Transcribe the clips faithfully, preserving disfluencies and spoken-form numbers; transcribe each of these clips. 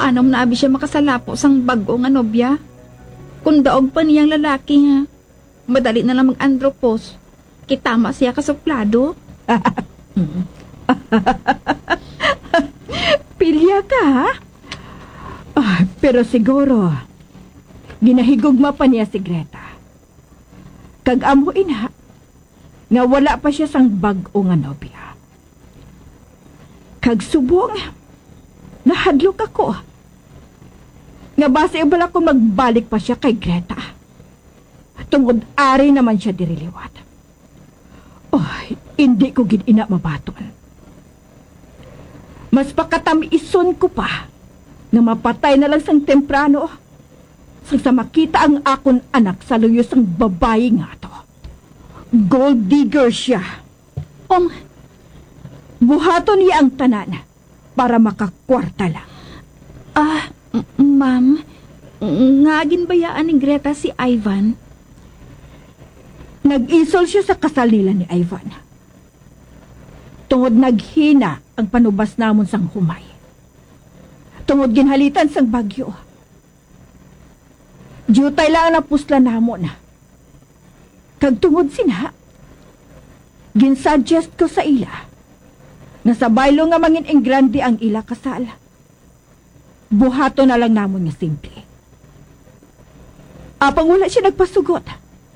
paano mo naabi siya makasalapo sang bago nga nobya? Kung daog pa niyang lalaki ha, madali na lang mag-andropos. Kitama siya kasuplado. Pilya ka, ha? Ah, pero siguro, ginahigugma pa niya si Greta. Kag amo ina, nga wala pa siya sang bag-o nga nobya. Kag subong, nahadlok ako. Nga base bala ko magbalik pa siya kay Greta. Tungod ari naman siya diriliwat. Oh, hindi ko gid ina mabaton. Mas pakatamiison ko pa nga mapatay na lang sang temprano sang sa makita ang akon anak sa luyos ang babae nga to. Gold digger siya. Om, buhaton niya ang tanan para makakwarta lang. Ah, m- ma'am, nga ginbayaan ni Greta si Ivan. Nag-isol siya sa kasal nila ni Ivan. Tungod naghina ang panubas namon sang humay. Tungod ginhalitan sang bagyo. Jutay lang ang pusla namon. Kag tungod sina, ginsuggest ko sa ila na sa baylo nga mangin ingrandi ang ila kasal. Buhato na lang namon nga simple. Apang wala siya nagpasugot.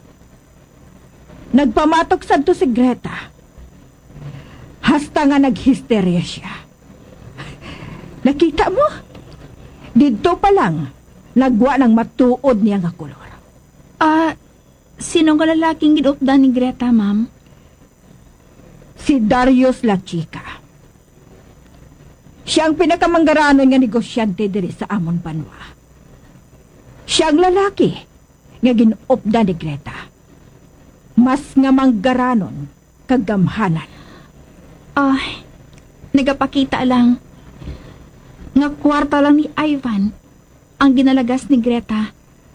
Nagpamatok sadto si Greta. Hasta nga naghisterya siya. Nakita mo? Dito pa lang, nagwa ng matuod niya nga kolor. Ah, sino nga lalaking ginupdan ni Greta, ma'am? Si Darius La Chica. Siya ang pinakamanggaranon nga negosyante diri sa Amon Banwa. Siya ang lalaki nga ginupdan ni Greta. Mas nga manggaranon kagamhanan. Ah, nagapakita lang. Nga kwarta lang ni Ivan ang ginalagas ni Greta.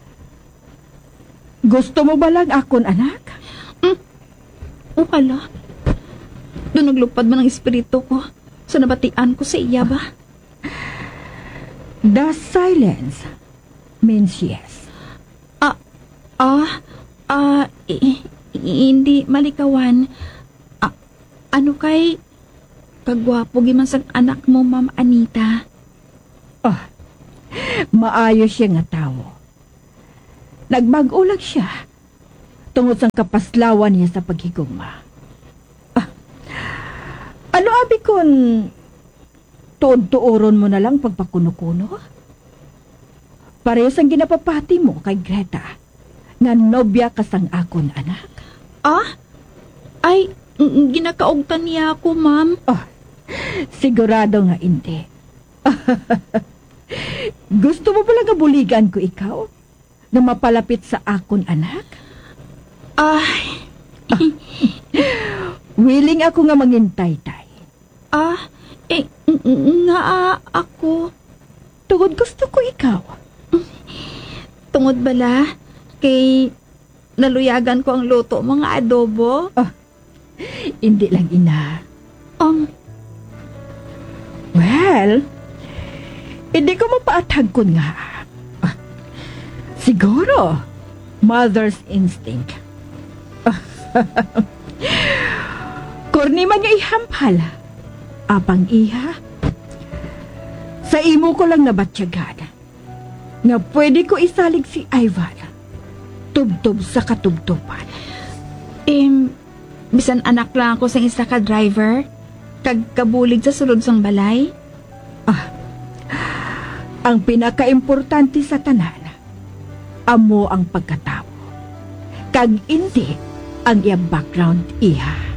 Gusto mo ba lang akon, anak? Mm. O hala. Doon naglupad man ang espiritu ko sa nabatian ko sa iya ba? The silence means yes. Ah, ah, ah, i- i- hindi malikawan. Ah, ano kay kagwapo giman sang anak mo, Ma'am Anita? Oh, maayos siya nga tao. Nagbagulag siya tungod sang kapaslawan niya sa paghigugma. Ah, ano abi kon tuod-tuoron mo na lang pagpakuno-kuno? Pareho sang ginapapati mo kay Greta nga nobya ka sang akon anak. Ah? Ay, mm, ginakaugtan niya ako, Ma'am. Oh, sigurado nga hindi. Gusto mo pala nga buligan ko ikaw na mapalapit sa akon anak? Ay, Willing ako nga mangintay-tay. ah, eh, ng- ng- nga ah, ako. Tungod gusto ko ikaw. Tungod bala, kay naluyagan ko ang luto mga adobo. Oh, hindi lang ina. Um, Well, hindi ko mapaatag ko nga. Ah, siguro, mother's instinct. Korni man niya ihampal. Apang iha. Sa imo ko lang nabatyagan nga pwede ko isalig si Ivan. Tubtob sa katubtuban. eh, bisan anak lang ako sa isa ka driver, kag kabulig sa sulod sang balay. Ah, ang pinakaimportante sa tanan, amo ang pagkatao. Kag hindi ang iyang background iha.